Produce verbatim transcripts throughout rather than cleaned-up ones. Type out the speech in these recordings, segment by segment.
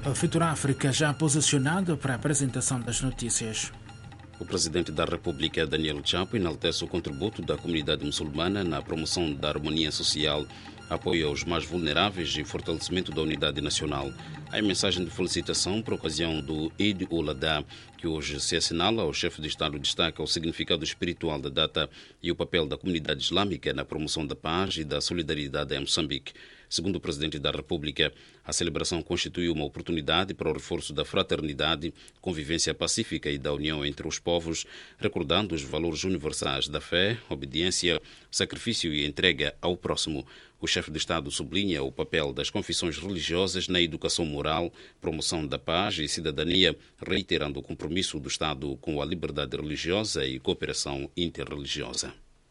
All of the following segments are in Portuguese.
A Futura África já posicionado para a apresentação das notícias. O presidente da República, Daniel Chapo, enaltece o contributo da comunidade muçulmana na promoção da harmonia social, apoio aos mais vulneráveis e fortalecimento da unidade nacional. Há mensagem de felicitação por ocasião do Eid ul-Adha, que hoje se assinala. O chefe de Estado destaca o significado espiritual da data e o papel da comunidade islâmica na promoção da paz e da solidariedade em Moçambique. Segundo o presidente da República, a celebração constitui uma oportunidade para o reforço da fraternidade, convivência pacífica e da união entre os povos, recordando os valores universais da fé, obediência, sacrifício e entrega ao próximo. O chefe de Estado sublinha o papel das confissões religiosas na educação moral, promoção da paz e cidadania, reiterando o compromisso do Estado com a liberdade religiosa e cooperação interreligiosa.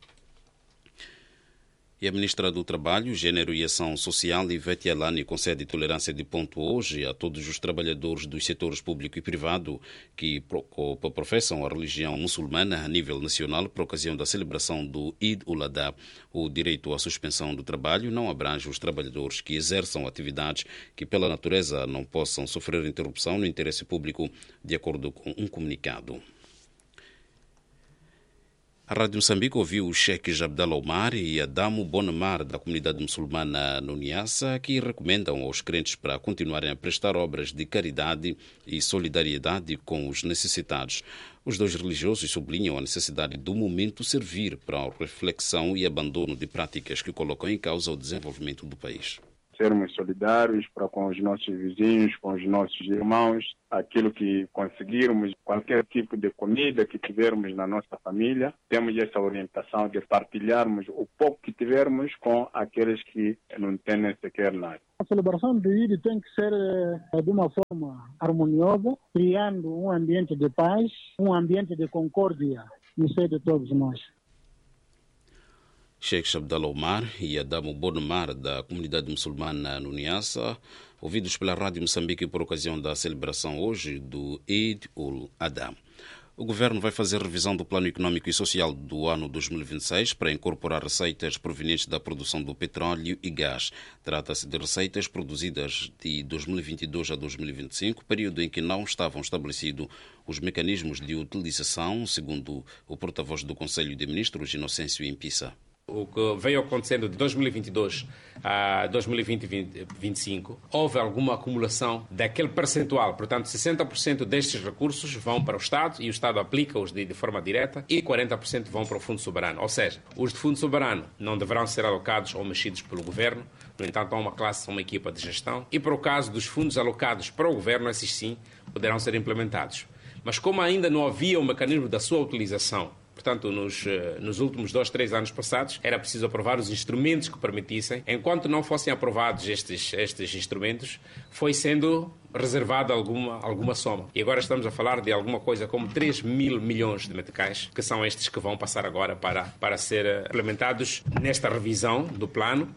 E a ministra do Trabalho, Gênero e Ação Social, Ivete Alani, concede tolerância de ponto hoje a todos os trabalhadores dos setores público e privado que professam a religião muçulmana a nível nacional por ocasião da celebração do Eid ul-Adha. O direito à suspensão do trabalho não abrange os trabalhadores que exerçam atividades que, pela natureza, não possam sofrer interrupção no interesse público, de acordo com um comunicado. A Rádio Moçambique ouviu o Sheikh Abdallah Omar e Adamo Bonamar, da comunidade muçulmana no Niassa, que recomendam aos crentes para continuarem a prestar obras de caridade e solidariedade com os necessitados. Os dois religiosos sublinham a necessidade do momento servir para a reflexão e abandono de práticas que colocam em causa o desenvolvimento do país. Sermos solidários para com os nossos vizinhos, com os nossos irmãos, aquilo que conseguirmos, qualquer tipo de comida que tivermos na nossa família, temos essa orientação de partilharmos o pouco que tivermos com aqueles que não têm nem sequer nada. A celebração do Eid tem que ser de uma forma harmoniosa, criando um ambiente de paz, um ambiente de concórdia no seio de todos nós. Sheikh Abdallah Omar e Adamo Bonamar, da comunidade muçulmana no Niassa, ouvidos pela Rádio Moçambique por ocasião da celebração hoje do Eid ul-Adha. O governo vai fazer revisão do Plano Econômico e Social do ano dois mil e vinte e seis para incorporar receitas provenientes da produção do petróleo e gás. Trata-se de receitas produzidas de dois mil e vinte e dois a dois mil e vinte e cinco, período em que não estavam estabelecidos os mecanismos de utilização, segundo o porta-voz do Conselho de Ministros, Inocêncio Impissa. O que veio acontecendo de dois mil e vinte e dois a dois mil e vinte e vinte e cinco, houve alguma acumulação daquele percentual. Portanto, sessenta por cento destes recursos vão para o Estado e o Estado aplica-os de, de forma direta e quarenta por cento vão para o Fundo Soberano. Ou seja, os de Fundo Soberano não deverão ser alocados ou mexidos pelo Governo. No entanto, há uma classe, uma equipa de gestão. E para o caso dos fundos alocados para o Governo, esses sim poderão ser implementados. Mas como ainda não havia o mecanismo da sua utilização, portanto, nos, nos últimos dois, três anos passados, era preciso aprovar os instrumentos que permitissem. Enquanto não fossem aprovados estes, estes instrumentos, foi sendo reservada alguma, alguma soma. E agora estamos a falar de alguma coisa como três mil milhões de meticais, que são estes que vão passar agora para, para ser implementados nesta revisão do plano.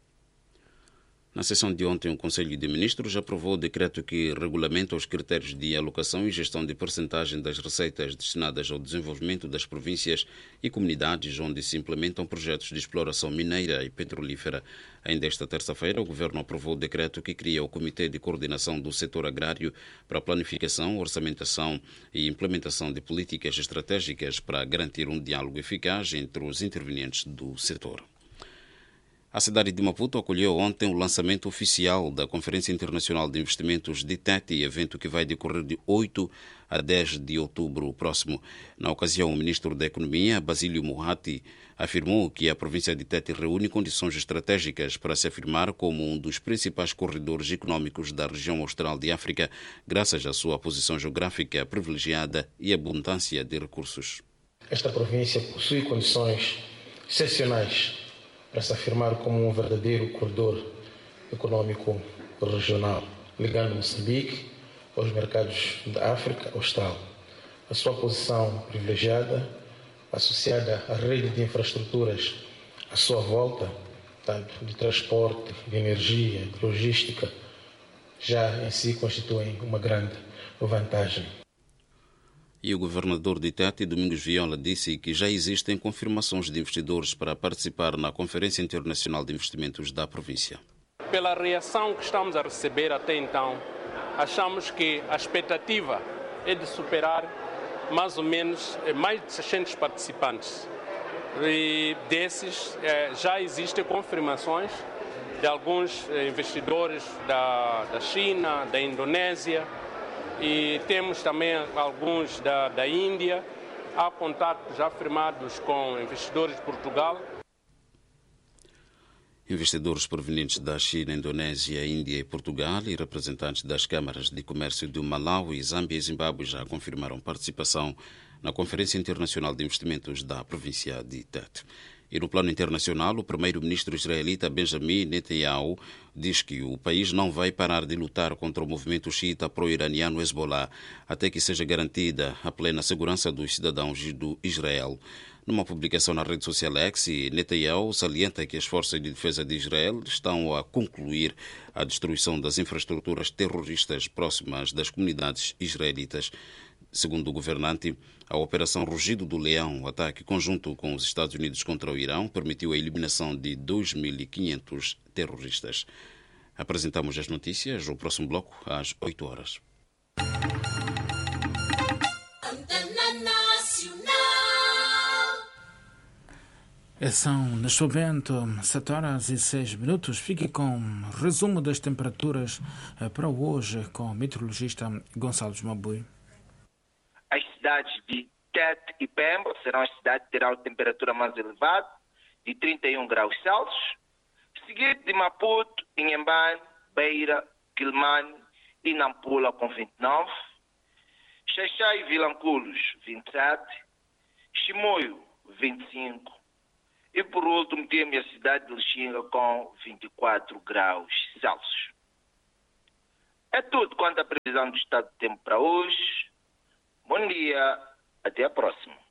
Na sessão de ontem, o Conselho de Ministros aprovou o decreto que regulamenta os critérios de alocação e gestão de percentagem das receitas destinadas ao desenvolvimento das províncias e comunidades onde se implementam projetos de exploração mineira e petrolífera. Ainda esta terça-feira, o Governo aprovou o decreto que cria o Comitê de Coordenação do Setor Agrário para a Planificação, Orçamentação e Implementação de Políticas Estratégicas para garantir um diálogo eficaz entre os intervenientes do setor. A cidade de Maputo acolheu ontem o lançamento oficial da Conferência Internacional de Investimentos de Tete, evento que vai decorrer de oito a dez de outubro próximo. Na ocasião, o ministro da Economia, Basílio Moratti, afirmou que a província de Tete reúne condições estratégicas para se afirmar como um dos principais corredores econômicos da região austral de África, graças à sua posição geográfica privilegiada e abundância de recursos. Esta província possui condições excepcionais para se afirmar como um verdadeiro corredor econômico regional, ligando Moçambique aos mercados da África Austral. A sua posição privilegiada, associada à rede de infraestruturas à sua volta, tanto de transporte, de energia, de logística, já em si constituem uma grande vantagem. E o governador de Tete, Domingos Viola, disse que já existem confirmações de investidores para participar na Conferência Internacional de Investimentos da província. Pela reação que estamos a receber até então, achamos que a expectativa é de superar mais ou menos mais de seiscentos participantes. E desses já existem confirmações de alguns investidores da, da China, da Indonésia, e temos também alguns da, da Índia. Há contatos já firmados com investidores de Portugal. Investidores provenientes da China, Indonésia, Índia e Portugal e representantes das câmaras de comércio do Malawi, Zâmbia e Zimbábue já confirmaram participação na Conferência Internacional de Investimentos da província de Tete. E no plano internacional, o primeiro-ministro israelita Benjamin Netanyahu diz que o país não vai parar de lutar contra o movimento xiita pró-iraniano Hezbollah até que seja garantida a plena segurança dos cidadãos do Israel. Numa publicação na rede social X, Netanyahu salienta que as forças de defesa de Israel estão a concluir a destruição das infraestruturas terroristas próximas das comunidades israelitas. Segundo o governante, a Operação Rugido do Leão, o ataque conjunto com os Estados Unidos contra o Irão, permitiu a eliminação de dois mil e quinhentos terroristas. Apresentamos as notícias, o próximo bloco, às oito horas. São, neste momento, sete horas e seis minutos. Fique com o resumo das temperaturas para hoje com o meteorologista Gonçalo Mabui. As cidades de Tete e Pemba serão as cidades que terão a temperatura mais elevada, de trinta e um graus Celsius, seguido de Maputo, Inhambane, Beira, Quilmane e Nampula com vinte e nove, Xaixai e Vilanculos, vinte e sete, Chimoio, vinte e cinco, e por último temos a cidade de Lixinga com vinte e quatro graus Celsius. É tudo quanto a previsão do estado de tempo para hoje. Bom dia, até a próxima.